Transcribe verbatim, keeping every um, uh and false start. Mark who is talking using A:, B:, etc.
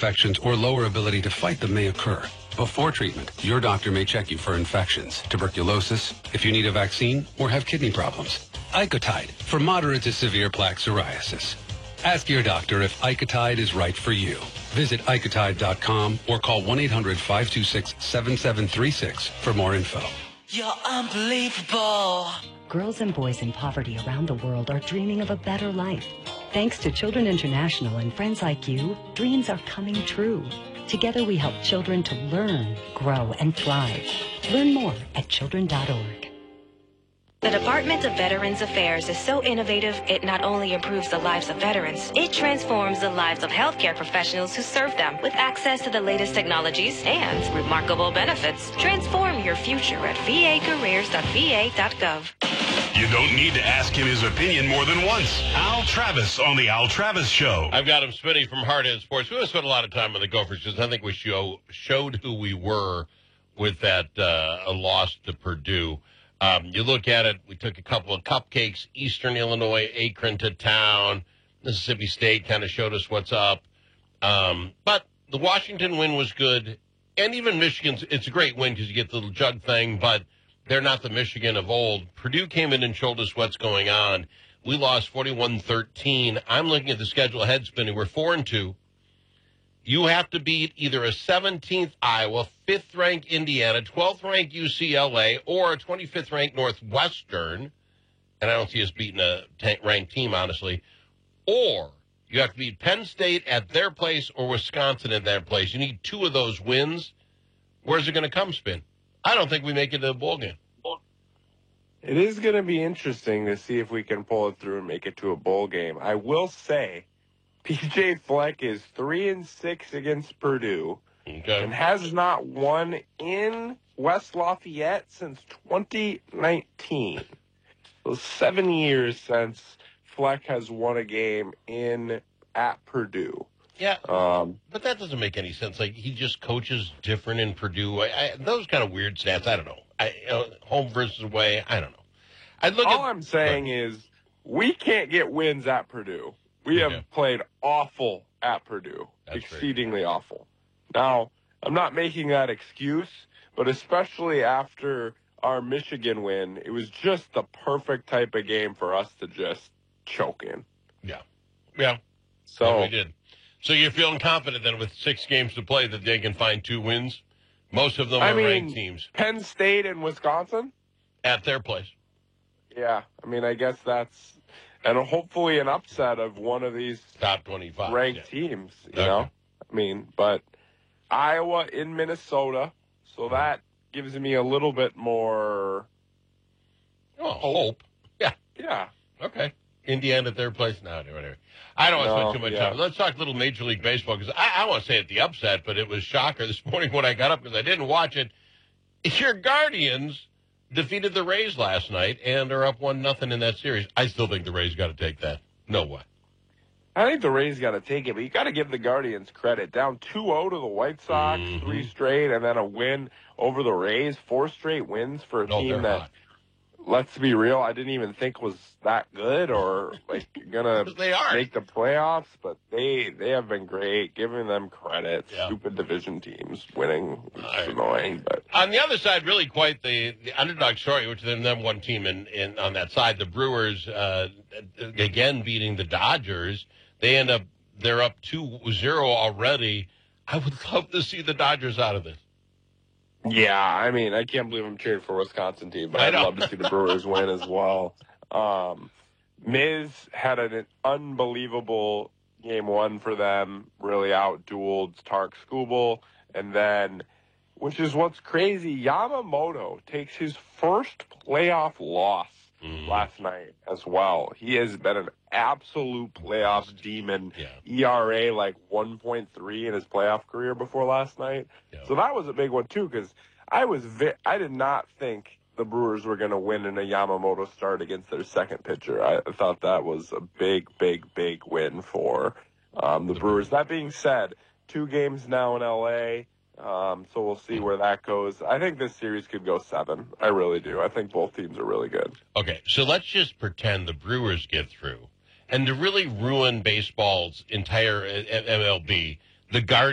A: infections or lower ability to fight them may occur. Before treatment, your doctor may check you for infections, tuberculosis, if you need a vaccine, or have kidney problems. Icotide for moderate to severe plaque psoriasis. Ask your doctor if Icotide is right for you. Visit icotide dot com or call one eight hundred five two six seven seven three six for more info.
B: You're unbelievable.
C: Girls and boys in poverty around the world are dreaming of a better life. Thanks to Children International and friends like you, dreams are coming true. Together we help children to learn, grow, and thrive. Learn more at children dot org.
D: The Department of Veterans Affairs is so innovative, it not only improves the lives of veterans, it transforms the lives of healthcare professionals who serve them with access to the latest technologies and remarkable benefits. Transform your future at v a careers dot v a dot gov.
E: You don't need to ask him his opinion more than once. Al Travis on the Al Travis Show.
F: I've got him spinning from Hardhead Sports. We spent a lot of time on the Gophers because I think we show, showed who we were with that uh, a loss to Purdue. Um, you look at it, we took a couple of cupcakes, Eastern Illinois, Akron to town. Mississippi State kind of showed us what's up. Um, but the Washington win was good. And even Michigan's, it's a great win because you get the little jug thing, but they're not the Michigan of old. Purdue came in and showed us what's going on. We lost forty-one thirteen. I'm looking at the schedule ahead spinning. We're four and two. You have to beat either a seventeenth Iowa, fifth-ranked Indiana, twelfth-ranked U C L A, or a twenty-fifth-ranked Northwestern, and I don't see us beating a ranked team, honestly, or you have to beat Penn State at their place or Wisconsin at their place. You need two of those wins. Where's it going to come, Spin? I don't think we make it to the bowl game.
G: It is going to be interesting to see if we can pull it through and make it to a bowl game. I will say P J Fleck is three and six against Purdue,
F: okay,
G: and has not won in West Lafayette since twenty nineteen. So seven years since Fleck has won a game in at Purdue.
F: Yeah,
G: um,
F: but that doesn't make any sense. Like, he just coaches different in Purdue. I, I, those kind of weird stats. I don't know. I, you know, home versus away. I don't know. I look
G: all
F: at,
G: I'm saying
F: but,
G: is we can't get wins at Purdue. We have
F: okay.
G: played awful at Purdue,
F: That's
G: exceedingly awful. Now, I'm not making that excuse, but especially after our Michigan win, it was just the perfect type of game for us to just choke in.
F: Yeah. Yeah.
G: So
F: yeah, we did. So you're feeling confident then with six games to play that they can find two wins? Most of them are
G: I mean,
F: ranked teams.
G: Penn State and Wisconsin?
F: At their place.
G: Yeah. I mean, I guess that's – and hopefully an upset of one of these
F: top twenty-five
G: ranked
F: yeah.
G: teams, you
F: okay.
G: know? I mean, but Iowa in Minnesota, so that gives me a little bit more
F: oh, hope. Yeah.
G: Yeah.
F: Okay. Indiana at their place? No, whatever. I don't want to
G: no,
F: spend too much
G: yeah.
F: time. Let's talk a little Major League Baseball, because I, I want to say at the upset, but it was shocker this morning when I got up because I didn't watch it. Your Guardians defeated the Rays last night and are up one nothing in that series. I still think the Rays got to take that. No way.
G: I think the Rays got to take it, but you got to give the Guardians credit. Down two oh to the White Sox,
F: mm-hmm.
G: three straight, and then a win over the Rays. Four straight wins for a
F: no,
G: team that,
F: hot.
G: let's be real, I didn't even think was that good or like gonna
F: they are.
G: make the playoffs, but they they have been great. Giving them credit.
F: Yeah.
G: Stupid division teams winning is
F: right.
G: annoying, but
F: on the other side, really quite the, the underdog story, which is the number one team in, in on that side. The Brewers uh, again beating the Dodgers. They end up they're up two zero already. I would love to see the Dodgers out of this.
G: yeah, I mean, I can't believe I'm cheering for a Wisconsin team, but
F: I
G: I'd
F: know.
G: love to see the Brewers win as well. Um, Miz had an unbelievable game one for them, really outdueled Tark Skubal, and then, which is what's crazy, Yamamoto takes his first playoff loss mm. last night as well. He has been an absolute playoff demon.
F: Yeah.
G: E R A like one point three in his playoff career before last night.
F: Yeah.
G: So that was a big one too, because I was vi- I did not think the Brewers were going to win in a Yamamoto start against their second pitcher. I thought that was a big, big, big win for um, the, the Brewers. Brewers. That being said, two games now in L A, um, so we'll see where that goes. I think this series could go seven. I really do. I think both teams are really good.
F: Okay, so let's just pretend the Brewers get through. And to really ruin baseball's entire M L B, the Guardians